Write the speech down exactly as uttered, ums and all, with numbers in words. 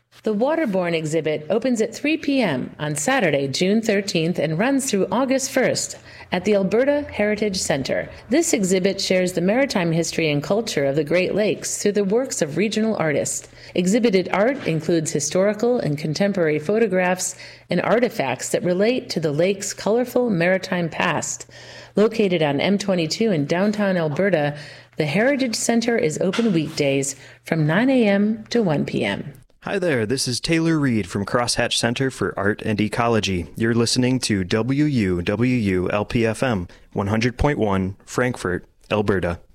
The Waterborne exhibit opens at three p.m. on Saturday, June thirteenth, and runs through August first at the Alberta Heritage Centre. This exhibit shares the maritime history and culture of the Great Lakes through the works of regional artists. Exhibited art includes historical and contemporary photographs and artifacts that relate to the lake's colorful maritime past. Located on M twenty-two in downtown Alberta, the Heritage Centre is open weekdays from nine a.m. to one p.m. Hi there, this is Taylor Reed from Crosshatch Center for Art and Ecology. You're listening to W U W U L P F M, one hundred point one, Frankfurt, Alberta.